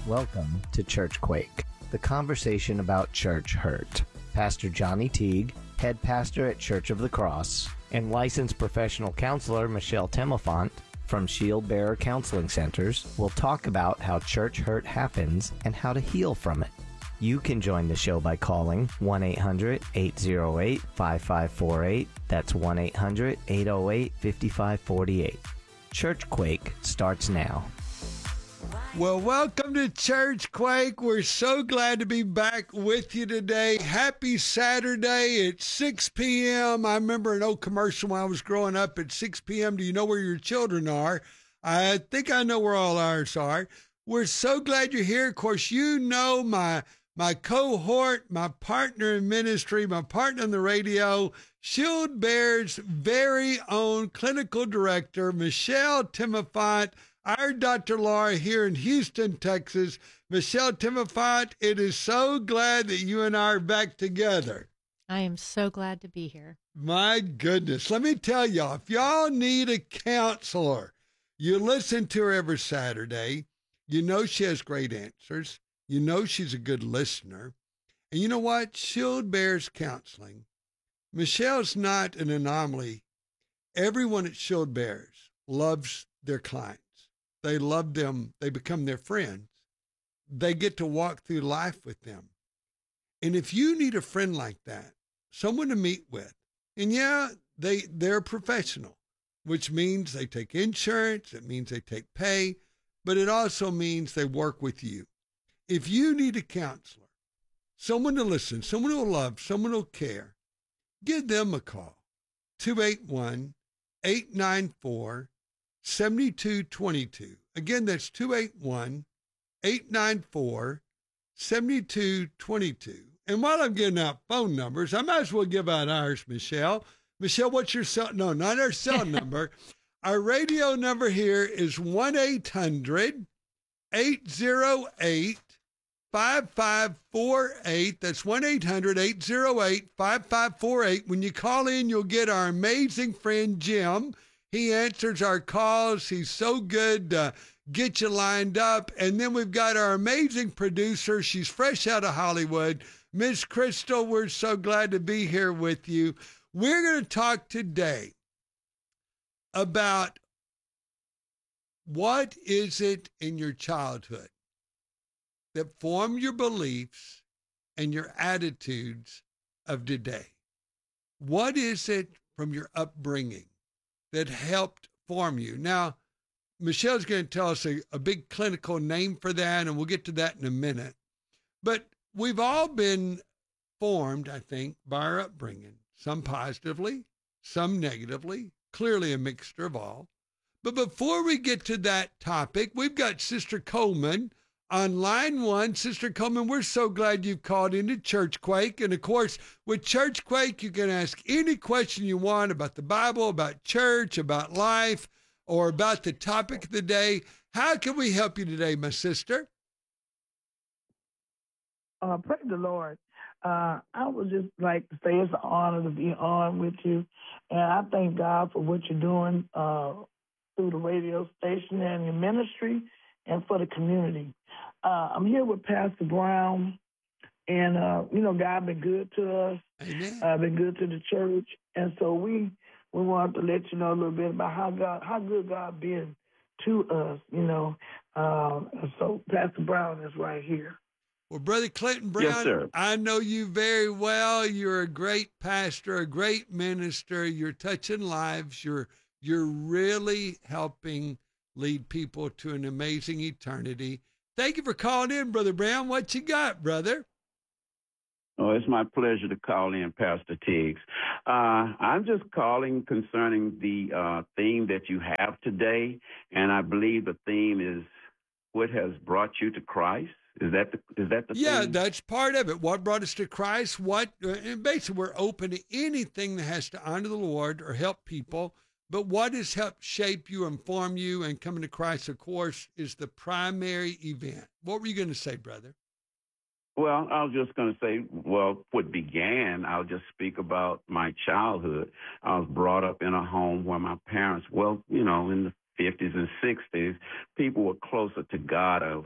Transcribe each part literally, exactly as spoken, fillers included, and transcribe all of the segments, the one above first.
Welcome to Churchquake, the conversation about church hurt. Pastor Johnny Teague, head pastor at Church of the Cross, and licensed professional counselor Michelle Timofant from Shield Bearer Counseling Centers will talk about how church hurt happens and how to heal from it. You can join the show by calling one eight hundred, eight oh eight, five five four eight. That's one eight hundred, eight oh eight, five five four eight. Churchquake starts now. Well, welcome to Churchquake. We're so glad to be back with you today. Happy Saturday at six p.m. I remember an old commercial when I was growing up at six p.m. Do you know where your children are? I think I know where all ours are. We're so glad you're here. Of course, you know my my cohort, my partner in ministry, my partner on the radio, Shield Bear's very own clinical director, Michelle Timofant, our Doctor Laura here in Houston, Texas. Michelle Timofant, it is so glad that you and I are back together. I am so glad to be here. My goodness. Let me tell y'all, if y'all need a counselor, you listen to her every Saturday. You know she has great answers. You know she's a good listener. And you know what? Shield Bears Counseling. Michelle's not an anomaly. Everyone at Shield Bears loves their clients. They love them. They become their friends. They get to walk through life with them. And if you need a friend like that, someone to meet with, and yeah, they, they're professional, which means they take insurance. It means they take pay, but it also means they work with you. If you need a counselor, someone to listen, someone who will love, someone who will care, give them a call. two eight one, eight nine four, seven two two two. Again, that's two eight one, eight nine four, seven two two two. And while I'm giving out phone numbers, I might as well give out ours, Michelle. Michelle, what's your cell? No, not our cell number. Our radio number here is one eight hundred, eight oh eight, five five four eight. That's one eight hundred, eight oh eight, five five four eight. When you call in, you'll get our amazing friend Jim. He answers our calls. He's so good to get you lined up. And then we've got our amazing producer. She's fresh out of Hollywood. Miss Crystal, we're so glad to be here with you. We're going to talk today about what is it in your childhood that form your beliefs and your attitudes of today. What is it from your upbringing that helped form you? Now, Michelle's going to tell us a, a big clinical name for that, and we'll get to that in a minute. But we've all been formed, I think, by our upbringing, some positively, some negatively, clearly a mixture of all. But before we get to that topic, we've got Sister Coleman on line one. Sister Coleman, we're so glad you've called into Churchquake. And of course, with Churchquake, you can ask any question you want about the Bible, about church, about life, or about the topic of the day. How can we help you today, my sister? Uh, praise the Lord. Uh, I would just like to say it's an honor to be on with you. And I thank God for what you're doing uh, through the radio station and your ministry and for the community. Uh, I'm here with Pastor Brown, and, uh, you know, God been good to us. Amen. Uh, been good to the church. And so we we wanted to let you know a little bit about how God, how good God been to us, you know. Uh, so Pastor Brown is right here. Well, Brother Clinton Brown, yes, sir. I know you very well. You're a great pastor, a great minister. You're touching lives. You're you're really helping lead people to an amazing eternity. Thank you for calling in, Brother Brown. What you got, brother? Oh, it's my pleasure to call in, Pastor Tiggs. Uh, I'm just calling concerning the uh, theme that you have today, and I believe the theme is what has brought you to Christ. Is that the, is that the yeah, theme? That's part of it. What brought us to Christ? What, uh, and basically, we're open to anything that has to honor the Lord or help people. But what has helped shape you, inform you, and coming to Christ, of course, is the primary event. What were you going to say, brother? Well, I was just going to say, well, what began, I'll just speak about my childhood. I was brought up in a home where my parents, well, you know, in the fifties and sixties, people were closer to God.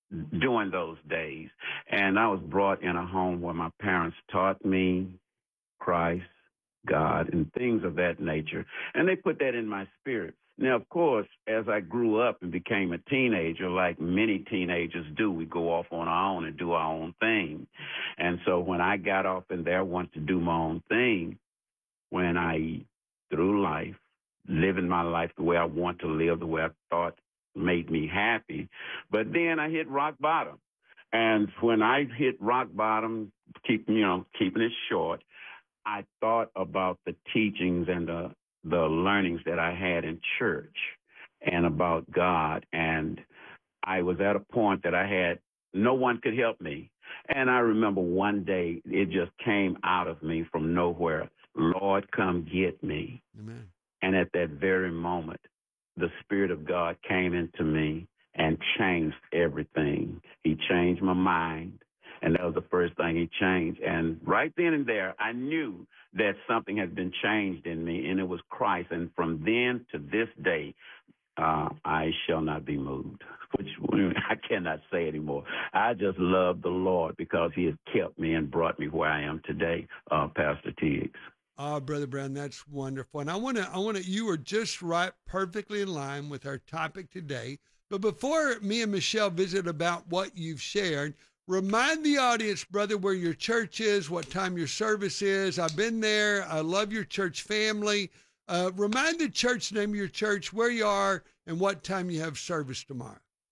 during those days. And I was brought in a home where my parents taught me Christ, God, and things of that nature. And they put that in my spirit. Now, of course, as I grew up and became a teenager, like many teenagers do, we go off on our own and do our own thing. And so when I got off in there, I wanted to do my own thing. When I, through life, living my life the way I want to live, the way I thought made me happy. But then I hit rock bottom. And when I hit rock bottom, keep, you know, keeping it short, I thought about the teachings and the the learnings that I had in church and about God. And I was at a point that I had, no one could help me. And I remember one day it just came out of me from nowhere. Lord, come get me. Amen. And at that very moment, the Spirit of God came into me and changed everything. He changed my mind. And that was the first thing he changed. And right then and there, I knew that something had been changed in me, and it was Christ. And from then to this day, uh, I shall not be moved, which I cannot say anymore. I just love the Lord because he has kept me and brought me where I am today, uh, Pastor Tiggs. Oh, Brother Brown, that's wonderful. And I want to, I want to, you are just right, perfectly in line with our topic today. But before me and Michelle visit about what you've shared, remind the audience, brother, where your church is, what time your service is. I've been there. I love your church family. Uh, remind the church name of your church, where you are, and what time you have service tomorrow.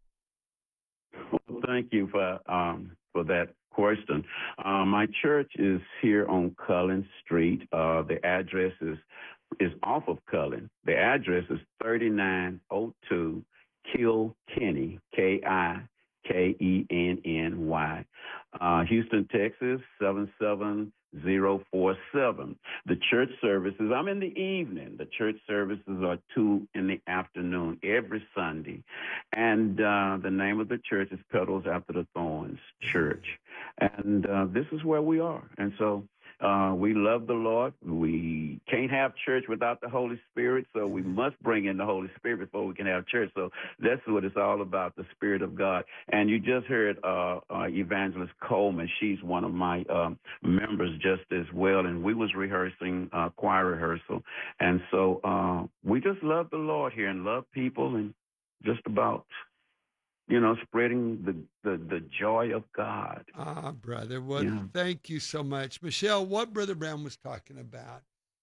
Well, thank you for um, for that question. Uh, my church is here on Cullen Street. Uh, the address is is off of Cullen. The address is thirty-nine oh two Kilkenny, K I K E N N Y, uh, Houston, Texas, seven seven zero four seven. The church services, I'm in the evening. The church services are two in the afternoon every Sunday. And uh, the name of the church is Petals After the Thorns Church. And uh, this is where we are. And so uh, we love the Lord. We can't have church without the Holy Spirit, so we must bring in the Holy Spirit before we can have church. So that's what it's all about, the Spirit of God. And you just heard uh, uh, Evangelist Coleman. She's one of my um, members just as well, and we was rehearsing uh, choir rehearsal. And so uh, we just love the Lord here and love people and just about, you know, spreading the, the, the joy of God. Ah, brother, well, Yeah. Thank you so much. Michelle, what Brother Brown was talking about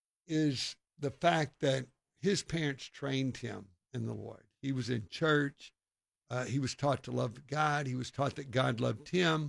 is the fact that his parents trained him in the Lord. He was in church. Uh, he was taught to love God. He was taught that God loved him.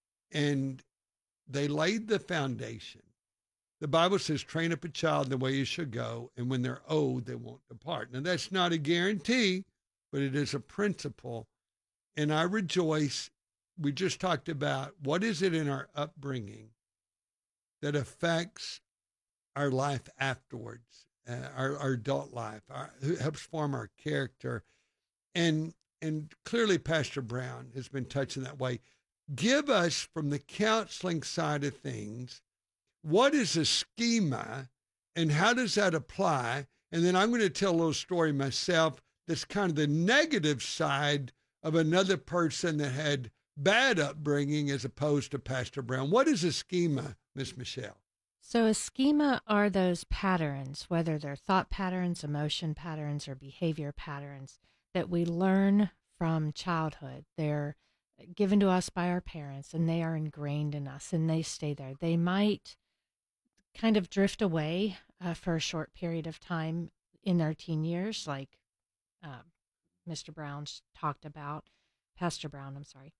And they laid the foundation. The Bible says, train up a child in the way he should go, and when they're old, they won't depart. Now, that's not a guarantee, but it is a principle. And I rejoice. We just talked about what is it in our upbringing that affects our life afterwards, uh, our, our adult life, our, who helps form our character. And, and clearly Pastor Brown has been touching that way. Give us, from the counseling side of things, what is a schema and how does that apply? And then I'm going to tell a little story myself that's kind of the negative side of another person that had bad upbringing as opposed to Pastor Brown. What is a schema, Miss Michelle? So a schema are those patterns, whether they're thought patterns, emotion patterns, or behavior patterns that we learn from childhood. They're given to us by our parents, and they are ingrained in us, and they stay there. They might kind of drift away uh, for a short period of time in their teen years, like uh, Mister Brown's talked about, Pastor Brown, I'm sorry.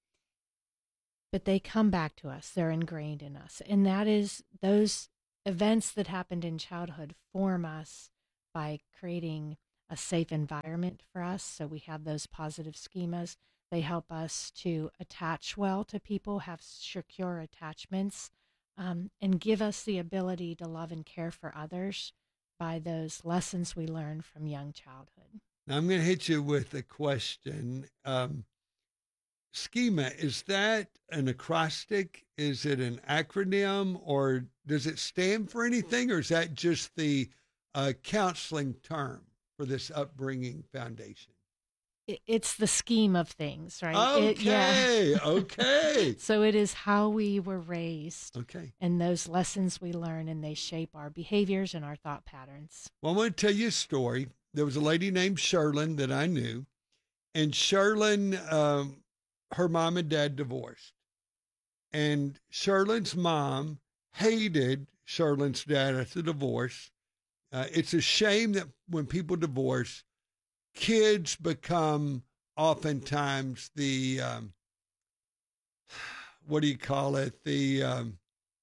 But they come back to us. They're ingrained in us. And that is, those events that happened in childhood form us by creating a safe environment for us. So we have those positive schemas. They help us to attach well to people, have secure attachments, um, and give us the ability to love and care for others by those lessons we learn from young childhood. Now I'm going to hit you with a question. Um, schema, is that an acrostic? Is it an acronym, or does it stand for anything, or is that just the uh, counseling term for this upbringing foundation? it's the scheme of things, right? Okay, It, yeah. okay. So it is how we were raised, Okay. and those lessons we learn, and they shape our behaviors and our thought patterns. Well, I'm going to tell you a story. There was a lady named Sherlyn that I knew, and Sherlyn, um, her mom and dad divorced. And Sherlyn's mom hated Sherlyn's dad after the divorce. Uh, it's a shame that when people divorce, kids become oftentimes the, um, what do you call it? The, um,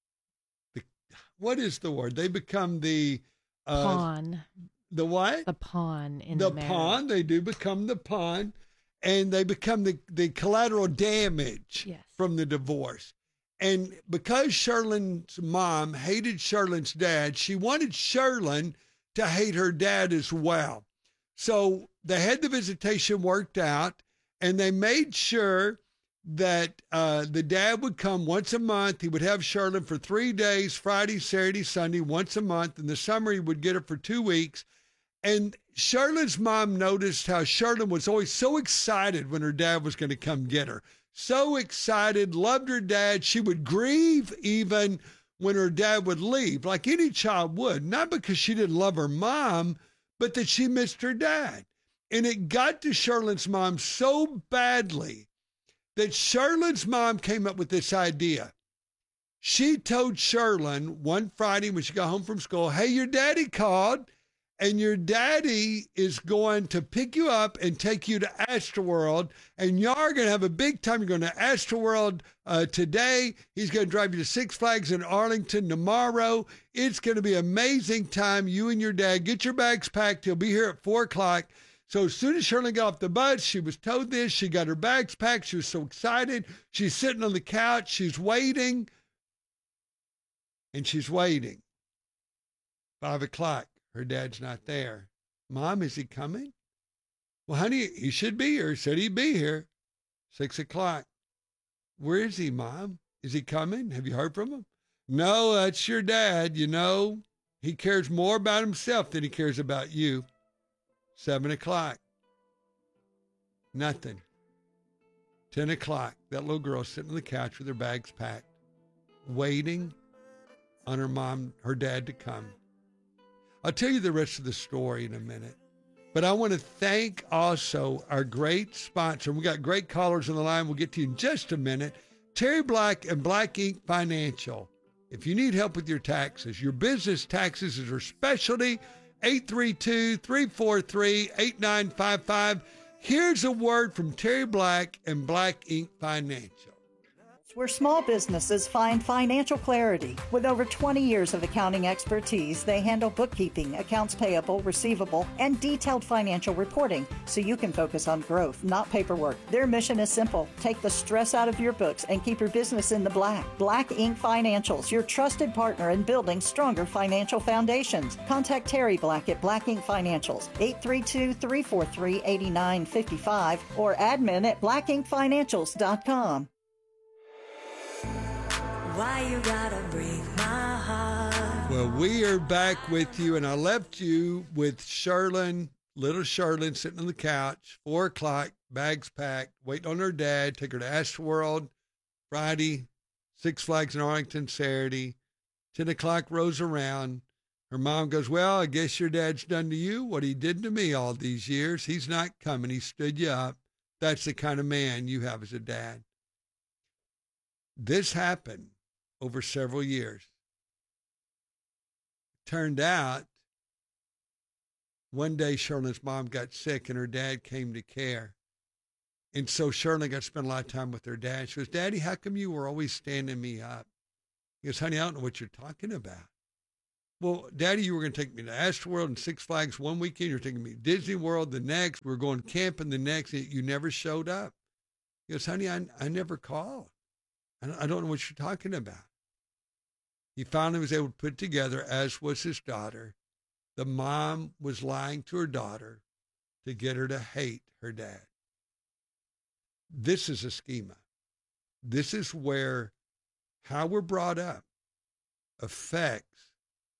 the what is the word? They become the uh, Pawn. The what? The pawn in the the marriage. pawn. They do become the pawn, and they become the, the collateral damage Yes. from the divorce. And because Sherlyn's mom hated Sherlyn's dad, she wanted Sherlyn to hate her dad as well. So they had the visitation worked out, and they made sure that uh, the dad would come once a month. He would have Sherlyn for three days, Friday, Saturday, Sunday, once a month. In the summer, he would get her for two weeks. And Sherlyn's mom noticed how Sherlyn was always so excited when her dad was going to come get her. So excited, loved her dad. She would grieve even when her dad would leave, like any child would, not because she didn't love her mom, but that she missed her dad. And it got to Sherlyn's mom so badly that Sherlyn's mom came up with this idea. She told Sherlyn one Friday when she got home from school, hey, your daddy called, and your daddy is going to pick you up and take you to Astroworld, and y'all are going to have a big time. You're going to Astroworld uh, today. He's going to drive you to Six Flags in Arlington tomorrow. It's going to be an amazing time. You and your dad, get your bags packed. He'll be here at four o'clock. So as soon as Sherlyn got off the bus, she was told this. She got her bags packed. She was so excited. She's sitting on the couch. She's waiting. And she's waiting. Five o'clock. Her dad's not there. Mom, is he coming? Well, honey, he should be here. He said he'd be here. Six o'clock. Where is he, Mom? Is he coming? Have you heard from him? No, that's your dad. You know, he cares more about himself than he cares about you. Seven o'clock. Nothing. Ten o'clock. That little girl sitting on the couch with her bags packed, waiting on her mom, her dad to come. I'll tell you the rest of the story in a minute. But I want to thank also our great sponsor. We got great callers on the line. We'll get to you in just a minute. Terry Black and Black Ink Financial. If you need help with your taxes, your business taxes is our specialty. eight three two, three four three, eight nine five five. Here's a word from Terry Black and Black Ink Financial. Where small businesses find financial clarity. With over twenty years of accounting expertise, they handle bookkeeping, accounts payable, receivable, and detailed financial reporting so you can focus on growth, not paperwork. Their mission is simple. Take the stress out of your books and keep your business in the black. Black Ink Financials, your trusted partner in building stronger financial foundations. Contact Terry Black at Black Ink Financials, eight three two, three four three, eight nine five five or admin at black ink financials dot com. Why you gotta break my heart? Well, we are back with you, and I left you with Sherlyn, little Sherlyn, sitting on the couch, four o'clock, bags packed, waiting on her dad, take her to Astroworld Friday, Six Flags in Arlington Saturday. ten o'clock rolls around. Her mom goes, well, I guess your dad's done to you what he did to me all these years. He's not coming. He stood you up. That's the kind of man you have as a dad. This happened over several years. Turned out, one day Sherlyn's mom got sick and her dad came to care. And so Sherlyn got to spend a lot of time with her dad. She goes, Daddy, how come you were always standing me up? He goes, honey, I don't know what you're talking about. Well, Daddy, you were going to take me to Astroworld and Six Flags one weekend. You're taking me to Disney World the next. We were going camping the next. You never showed up. He goes, honey, I, I never called. I don't know what you're talking about. He finally was able to put together, as was his daughter. The mom was lying to her daughter to get her to hate her dad. This is a schema. This is where how we're brought up affects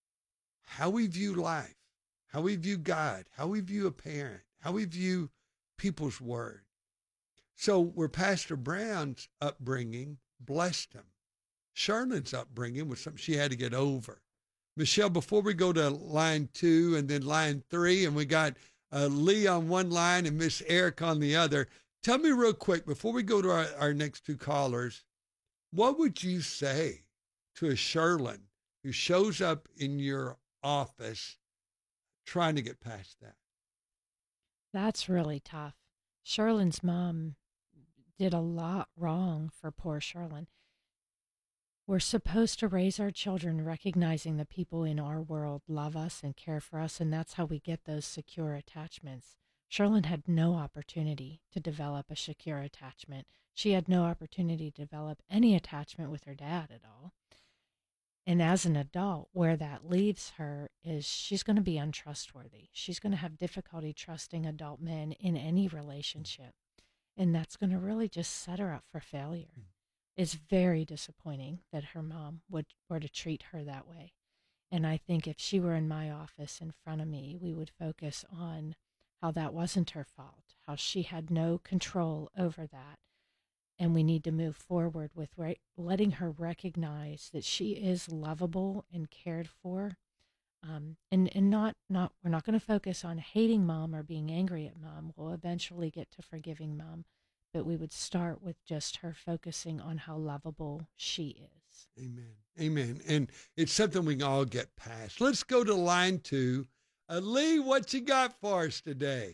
how we view life, how we view God, how we view a parent, how we view people's word. So where Pastor Brown's upbringing blessed him, Sherlin's upbringing was something she had to get over. Michelle, before we go to line two and then line three, and we got uh, Lee on one line and Miss Eric on the other, tell me real quick, before we go to our, our next two callers, what would you say to a Sherlin who shows up in your office trying to get past that? That's really tough. Sherlin's mom did a lot wrong for poor Sherlin. We're supposed to raise our children recognizing the people in our world love us and care for us, and that's how we get those secure attachments. Sherlin had no opportunity to develop a secure attachment. She had no opportunity to develop any attachment with her dad at all. And as an adult, where that leaves her is she's going to be untrustworthy. She's going to have difficulty trusting adult men in any relationship. And that's going to really just set her up for failure. It's very disappointing that her mom would were to treat her that way. And I think if she were in my office in front of me, we would focus on how that wasn't her fault, how she had no control over that. And we need to move forward with re- letting her recognize that she is lovable and cared for. Um, and, and not, not, we're not going to focus on hating mom or being angry at mom. We'll eventually get to forgiving mom, but we would start with just her focusing on how lovable she is. Amen. Amen. And it's something we can all get past. Let's go to line two. Uh, Lee, what you got for us today?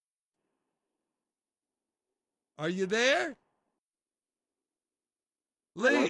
Are you there? Lee.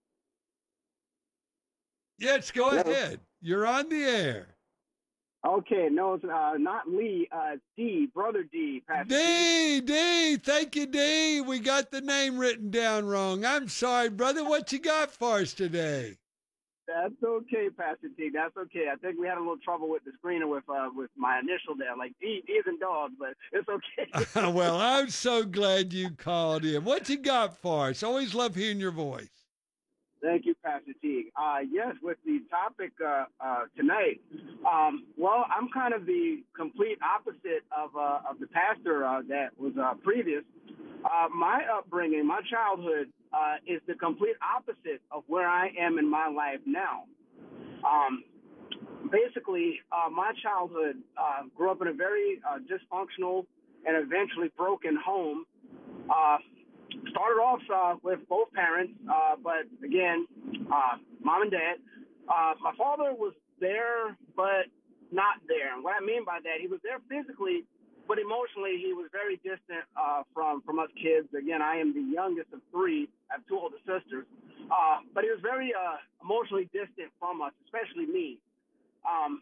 Yes, go Hello? ahead. You're on the air. Okay, no, it's uh, not Lee, uh, D, Brother D, Pastor D, D, thank you, D. We got the name written down wrong. I'm sorry, brother. What you got for us today? That's okay, Pastor T. That's okay. I think we had a little trouble with the screener with uh, with my initial there, like D, D isn't dog, but it's okay. Well, I'm so glad you called in. What you got for us? Always love hearing your voice. Thank you, Pastor T. Uh, yes, with the topic uh, uh, tonight, um, well, I'm kind of the complete opposite of uh, of the pastor uh, that was uh, previous. Uh, my upbringing, my childhood, uh, is the complete opposite of where I am in my life now. Um, basically, uh, my childhood uh, grew up in a very uh, dysfunctional and eventually broken home. Uh, started off uh, with both parents, uh, but again, uh, mom and dad. Uh, my father was there, but not there. And what I mean by that, he was there physically, but emotionally, he was very distant uh, from, from us kids. Again, I am the youngest of three. I have two older sisters. Uh, but he was very uh, emotionally distant from us, especially me. Um,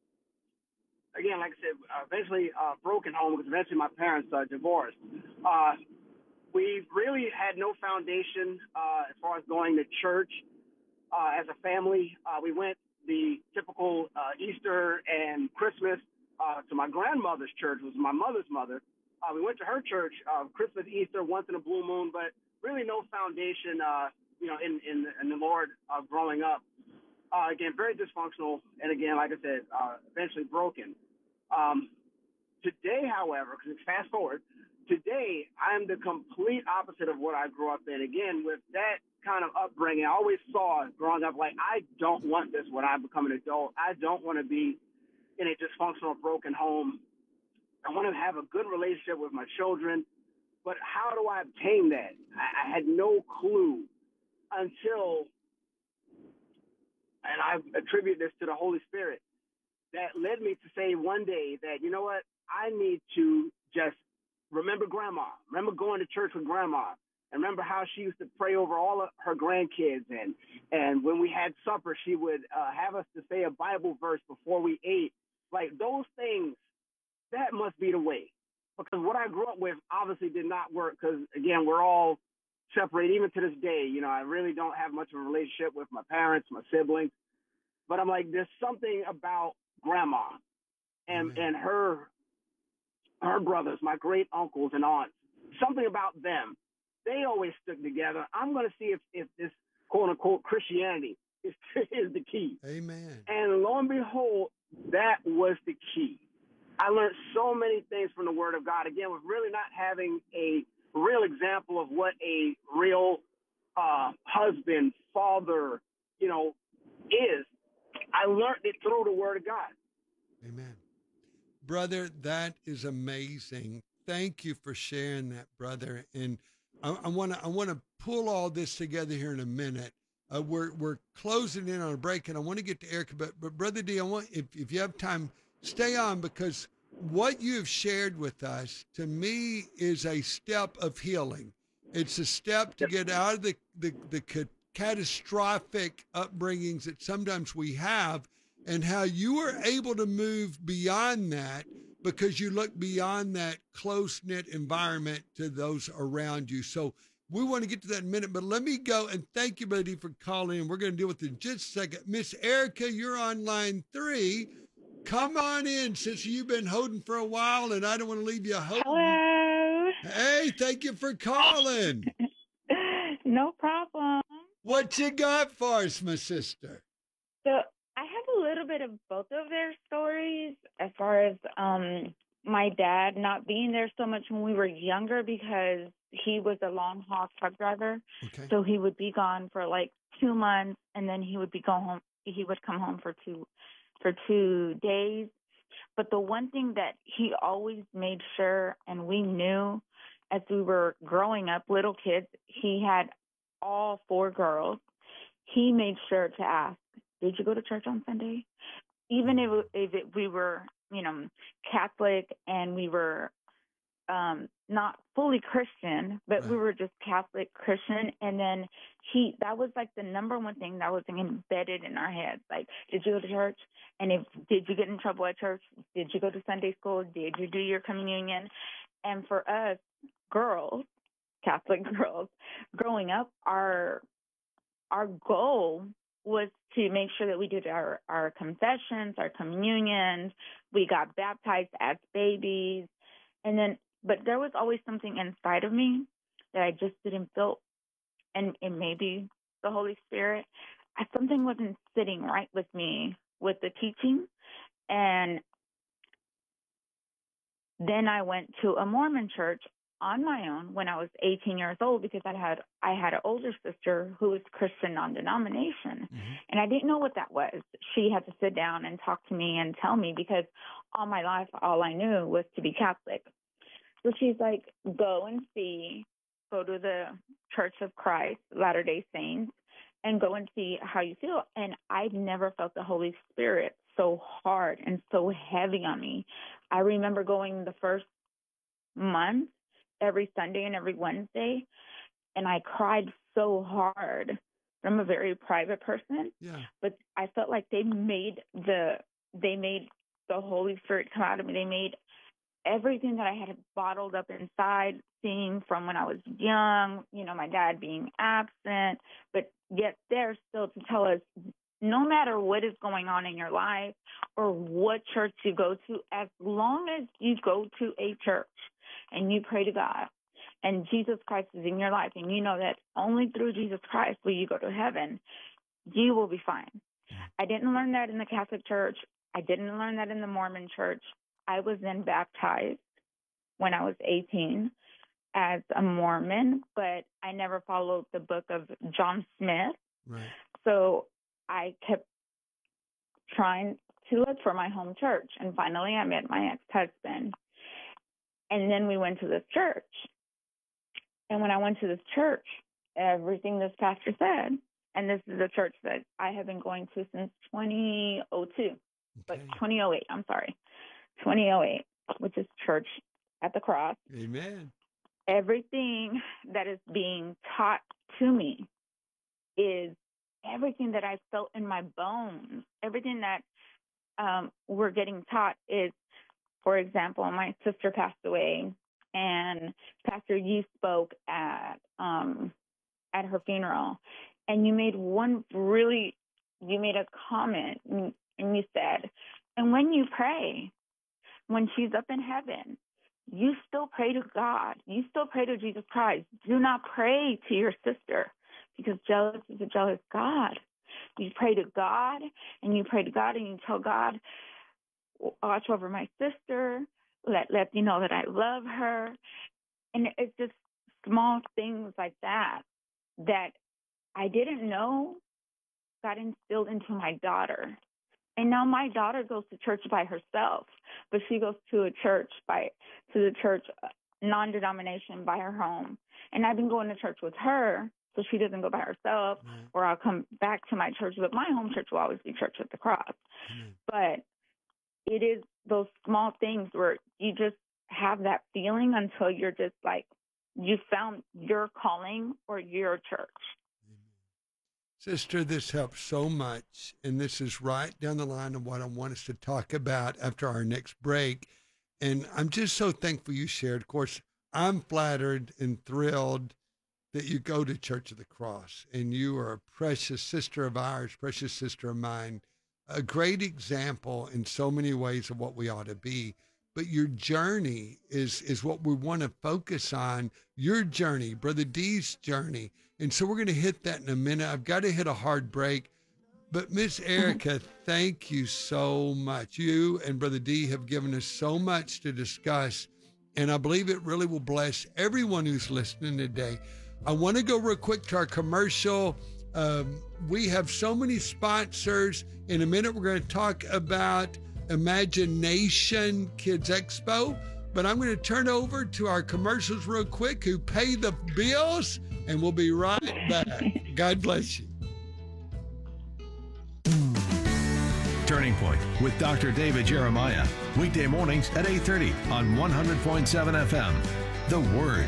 again, like I said, uh, eventually uh, broken home because eventually my parents uh, divorced. Uh, we really had no foundation uh, as far as going to church uh, as a family. Uh, we went the typical uh, Easter and Christmas Uh, to my grandmother's church, was my mother's mother. Uh, we went to her church, uh, Christmas, Easter, once in a blue moon, but really no foundation, uh, you know, in, in, in the Lord uh, growing up. Uh, again, very dysfunctional, and again, like I said, uh, eventually broken. Um, today, however, because it's fast forward, today I'm the complete opposite of what I grew up in. Again, with that kind of upbringing, I always saw growing up like, I don't want this when I become an adult. I don't want to be in a dysfunctional, broken home. I want to have a good relationship with my children, but how do I obtain that? I, I had no clue until, and I attribute this to the Holy Spirit, that led me to say one day that, you know what, I need to just remember Grandma, remember going to church with Grandma, and remember how she used to pray over all of her grandkids, and, and when we had supper, she would uh, have us to say a Bible verse before we ate. Like those things, that must be the way. Because what I grew up with obviously did not work because, again, we're all separated even to this day. You know, I really don't have much of a relationship with my parents, my siblings. But I'm like, there's something about Grandma and, and her, her brothers, my great uncles and aunts, something about them. They always stuck together. I'm going to see if, if this quote-unquote Christianity is, is the key. Amen. And lo and behold, that was the key. I learned so many things from the Word of God. Again, with really not having a real example of what a real uh, husband, father, you know, is. I learned it through the Word of God. Amen. Brother, that is amazing. Thank you for sharing that, brother. And I want to I want to pull all this together here in a minute. Uh, we're we're closing in on a break, and I want to get to Erica. But but Brother D, I want if if you have time, stay on, because what you have shared with us, to me, is a step of healing. It's a step to get out of the the, the ca- catastrophic upbringings that sometimes we have, and how you were able to move beyond that because you look beyond that close-knit environment to those around you. So we want to get to that in a minute, but let me go and thank you, buddy, for calling in. We're going to deal with it in just a second. Miss Erica, you're on line three. Come on in, since you've been holding for a while, and I don't want to leave you holding. Hello. Hey, thank you for calling. No problem. What you got for us, my sister? So I have a little bit of both of their stories, as far as um my dad not being there so much when we were younger, because he was a long haul truck driver. Okay. So he would be gone for like two months, and then he would be go home. He would come home for two for two days. But the one thing that he always made sure, and we knew as we were growing up, little kids, he had all four girls. He made sure to ask, did you go to church on Sunday? Even if, if it, we were, you know, Catholic and we were um, not fully Christian, but Right. we were just Catholic Christian. And then he, that was like the number one thing that was embedded in our heads. Like, did you go to church? And if, did you get in trouble at church? Did you go to Sunday school? Did you do your communion? And for us girls, Catholic girls, growing up, our, our goal was to make sure that we did our, our confessions, our communions. We got baptized as babies. And then, but there was always something inside of me that I just didn't feel, and, and maybe the Holy Spirit, I, something wasn't sitting right with me with the teaching. And then I went to a Mormon church on my own when I was eighteen years old, because I had I had an older sister who was Christian non-denomination, mm-hmm. and I didn't know what that was. She had to sit down and talk to me and tell me, because all my life all I knew was to be Catholic. So she's like, go and see, go to the Church of Christ, Latter-day Saints, and go and see how you feel. And I'd never felt the Holy Spirit so hard and so heavy on me. I remember going the first month, every Sunday and every Wednesday, and I cried so hard. I'm a very private person, yeah. but I felt like they made the they made the Holy Spirit come out of me. They made everything that I had bottled up inside, seeing from when I was young, you know, my dad being absent, but yet they're still to tell us, no matter what is going on in your life or what church you go to, as long as you go to a church and you pray to God and Jesus Christ is in your life, and you know that only through Jesus Christ will you go to heaven, you will be fine. I didn't learn that in the Catholic Church. I didn't learn that in the Mormon Church. I was then baptized when I was eighteen as a Mormon, but I never followed the book of John Smith. Right. So I kept trying to look for my home church, and finally I met my ex-husband. And then we went to this church. And when I went to this church, everything this pastor said, and this is a church that I have been going to since twenty oh two, but okay. twenty oh eight, I'm sorry, twenty oh eight, which is Church at the Cross. Amen. Everything that is being taught to me is everything that I felt in my bones. Everything that um, we're getting taught is, for example, my sister passed away, and Pastor, you spoke at um, at her funeral, and you made one really, you made a comment, and, and you said, and when you pray, when she's up in heaven, you still pray to God. You still pray to Jesus Christ. Do not pray to your sister, because jealous is a jealous God. You pray to God, and you pray to God, and you tell God, watch over my sister, let let me know that I love her. And it's just small things like that that I didn't know got instilled into my daughter. And now my daughter goes to church by herself, but she goes to a church by to the church non-denomination by her home. And I've been going to church with her so she doesn't go by herself, mm-hmm. or I'll come back to my church. But my home church will always be Church at the Cross. Mm-hmm. But it is those small things where you just have that feeling until you're just like, you found your calling or your church. Sister, this helps so much, and this is right down the line of what I want us to talk about after our next break. And I'm just so thankful you shared. Of course, I'm flattered and thrilled that you go to Church of the Cross, and you are a precious sister of ours, precious sister of mine, a great example in so many ways of what we ought to be. But your journey is, is what we want to focus on, your journey, Brother D's journey. And so we're going to hit that in a minute. I've got to hit a hard break. But Miss Erica, thank you so much. You and Brother D have given us so much to discuss, and I believe it really will bless everyone who's listening today. I want to go real quick to our commercial. Um, we have so many sponsors. In a minute, we're going to talk about Imagination Kids Expo, but I'm going to turn over to our commercials real quick who pay the bills, and we'll be right back. God bless you. Turning Point with Doctor David Jeremiah. Weekday mornings at eight thirty on one hundred point seven F M. The Word.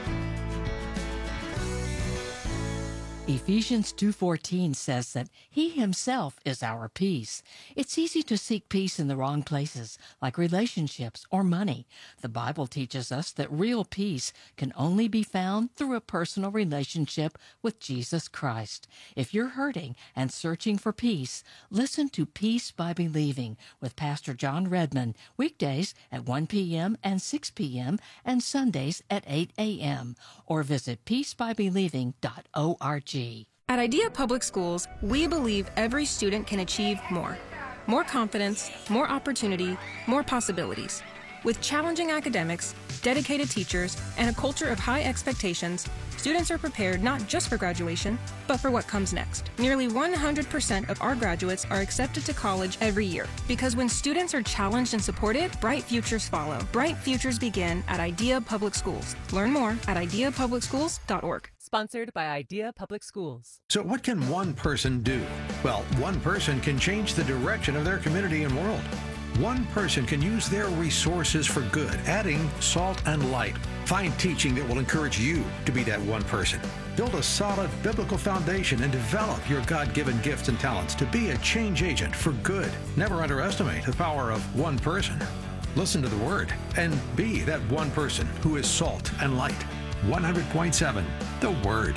Ephesians two fourteen says that He Himself is our peace. It's easy to seek peace in the wrong places, like relationships or money. The Bible teaches us that real peace can only be found through a personal relationship with Jesus Christ. If you're hurting and searching for peace, listen to Peace by Believing with Pastor John Redmond, weekdays at one p.m. and six p.m. and Sundays at eight a.m. or visit peace by believing dot org. At Idea Public Schools, we believe every student can achieve more. More confidence, more opportunity, more possibilities. With challenging academics, dedicated teachers, and a culture of high expectations, students are prepared not just for graduation, but for what comes next. Nearly one hundred percent of our graduates are accepted to college every year, because when students are challenged and supported, bright futures follow. Bright futures begin at Idea Public Schools. Learn more at idea public schools dot org. Sponsored by Idea Public Schools. So what can one person do? Well, one person can change the direction of their community and world. One person can use their resources for good, adding salt and light. Find teaching that will encourage you to be that one person. Build a solid biblical foundation and develop your God-given gifts and talents to be a change agent for good. Never underestimate the power of one person. Listen to the Word and be that one person who is salt and light. one hundred point seven, The Word.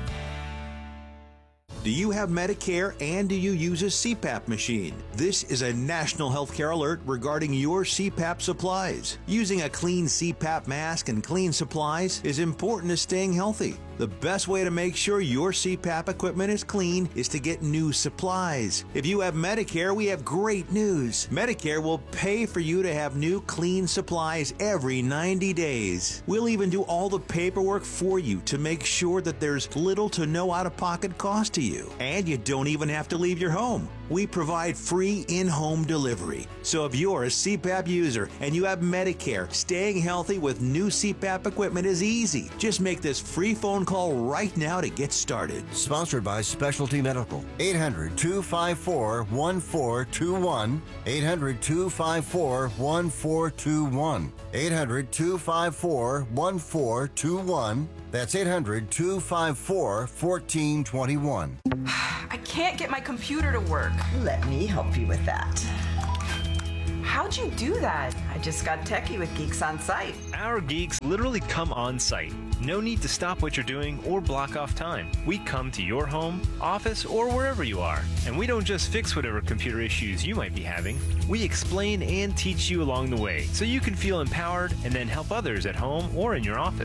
Do you have Medicare and do you use a C PAP machine? This is a national healthcare alert regarding your C PAP supplies. Using a clean C PAP mask and clean supplies is important to staying healthy. The best way to make sure your C PAP equipment is clean is to get new supplies. If you have Medicare, we have great news. Medicare will pay for you to have new clean supplies every ninety days. We'll even do all the paperwork for you to make sure that there's little to no out-of-pocket cost to you. And you don't even have to leave your home. We provide free in-home delivery. So if you're a C PAP user and you have Medicare, staying healthy with new C PAP equipment is easy. Just make this free phone call right now to get started. Sponsored by Specialty Medical. eight hundred, two five four, one four two one. eight hundred, two five four, one four two one. eight hundred, two five four, one four two one. That's eight hundred, two five four, one four two one. I can't get my computer to work. Let me help you with that. How'd you do that? I just got techie with Geeks on Site. Our geeks literally come on site. No need to stop what you're doing or block off time. We come to your home, office, or wherever you are. And we don't just fix whatever computer issues you might be having. We explain and teach you along the way so you can feel empowered and then help others at home or in your office.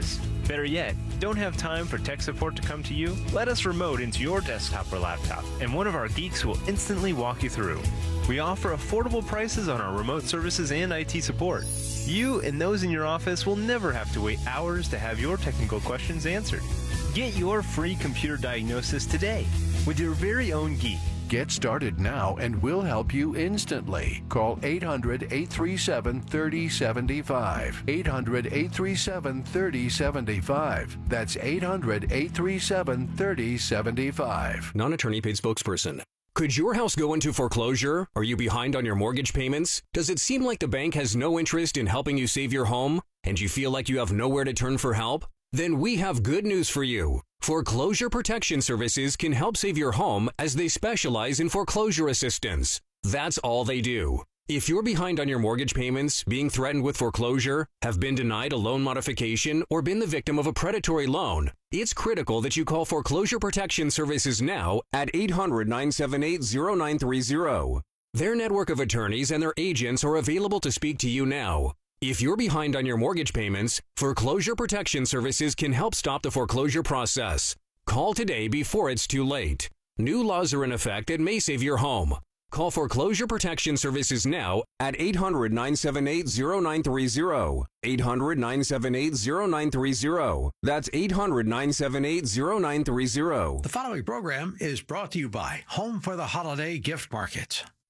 Better yet, don't have time for tech support to come to you? Let us remote into your desktop or laptop, and one of our geeks will instantly walk you through. We offer affordable prices on our remote services and I T support. You and those in your office will never have to wait hours to have your technical questions answered. Get your free computer diagnosis today with your very own geek. Get started now and we'll help you instantly. Call eight hundred, eight three seven, three oh seven five. eight hundred, eight three seven, three oh seven five. That's eight hundred, eight three seven, three oh seven five. Non-attorney paid spokesperson. Could your house go into foreclosure? Are you behind on your mortgage payments? Does it seem like the bank has no interest in helping you save your home? And you feel like you have nowhere to turn for help? Then we have good news for you. Foreclosure Protection Services can help save your home as they specialize in foreclosure assistance. That's all they do. If you're behind on your mortgage payments, being threatened with foreclosure, have been denied a loan modification, or been the victim of a predatory loan, it's critical that you call Foreclosure Protection Services now at eight hundred, nine seven eight, zero nine three zero. Their network of attorneys and their agents are available to speak to you now. If you're behind on your mortgage payments, Foreclosure Protection Services can help stop the foreclosure process. Call today before it's too late. New laws are in effect that may save your home. Call Foreclosure Protection Services now at eight hundred, nine seven eight, zero nine three zero. eight hundred, nine seven eight, zero nine three zero. That's eight hundred, nine seven eight, zero nine three zero. The following program is brought to you by Home for the Holiday Gift Market.